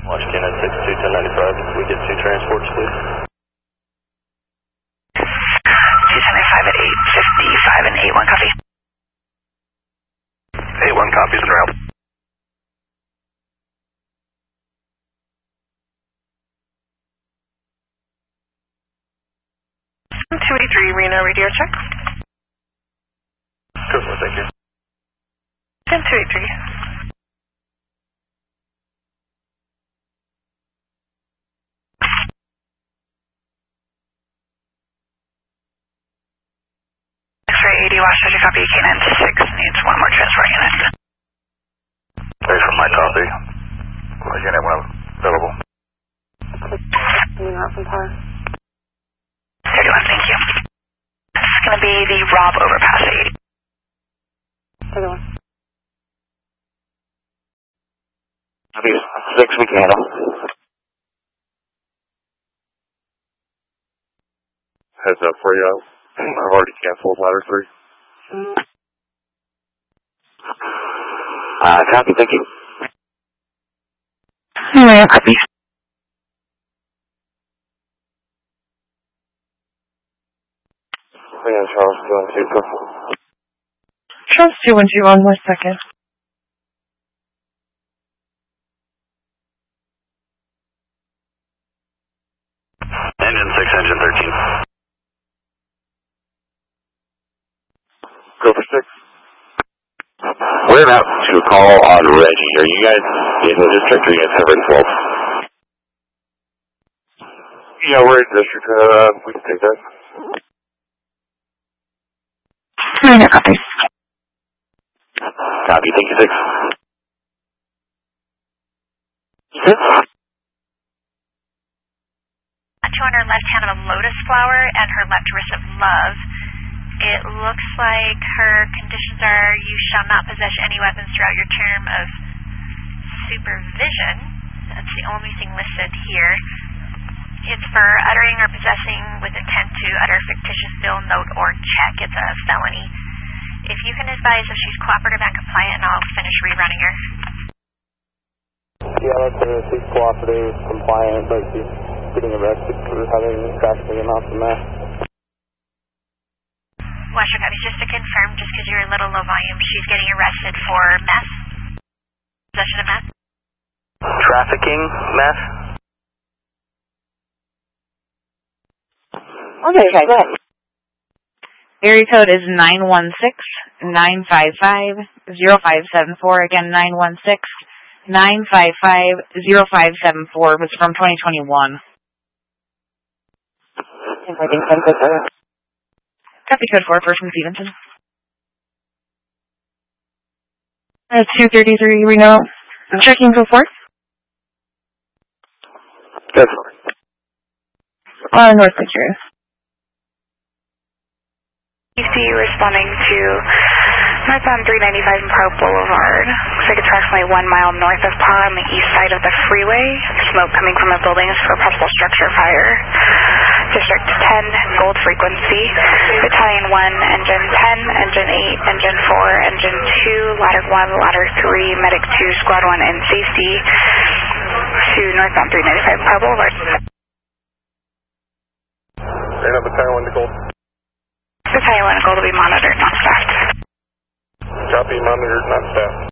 Washington at 62 1095. Can we get 2 transports, please? 275 at 855 and 81 copy. 81 copies and route. 283 Reno radio check. Go for it, thank you. 283. X-ray 80 Washington copy, K9 6 needs 1 more transport unit. There's from my copy. Well, unit 1 available. Coming out from power. 31, thank you. This is going to be the Rob overpass 80. 31. Copy 6, we can handle. Heads up for you. I've already canceled ladder 3. Copy, thank you. Alright. Copy. Yeah, Charles 212, go. Charles 212 on 1 second. Engine 6, engine 13. Go for 6. We're about to call on Reggie. Are you guys in the district or are you guys covering 12? Yeah, we're in district. We can take that. Minor copy. Copy, thank you, 6. 6? To on her left hand of a lotus flower and her left wrist of love. It looks like her conditions are you shall not possess any weapons throughout your term of supervision. That's the only thing listed here. It's for uttering or possessing with intent to utter fictitious bill, note, or check. It's a felony. If you can advise if she's cooperative and compliant, and I'll finish rerunning her. Yeah, that's her. She's cooperative, compliant, but she's getting arrested for having trafficking amounts of meth. Western Copy, just to confirm, just because you're a little low volume, she's getting arrested for meth? Possession of meth? Trafficking meth? Okay, go ahead. Area code is 916-955-0574. Again, 916-955-0574. Was from 2021. Copy code 4 from Stevenson. 233 Reno. Checking code 4. That's North Picture. EC responding to northbound 395 in Park Boulevard. Looks like it's approximately 1 mile north of Pa on the east side of the freeway. Smoke coming from a building is for a possible structure fire. District 10, gold frequency. Battalion 1, Engine 10, Engine 8, Engine 4, Engine 2, Ladder 1, Ladder 3, Medic 2, Squad 1, and Safety to northbound 395 Park Boulevard. Right up Battalion 1 to gold. Battalion 1 gold will be monitored, not staffed. Copy, monitored, not staffed.